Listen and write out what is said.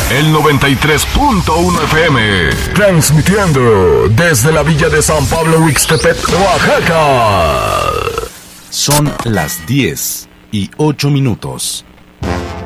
El 93.1 FM. Transmitiendo desde la villa de San Pablo Huixtepec, Oaxaca. Son las 10:08.